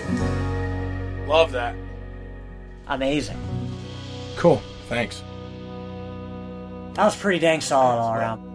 Love that. Amazing. Cool. Thanks. That was pretty dang solid all around.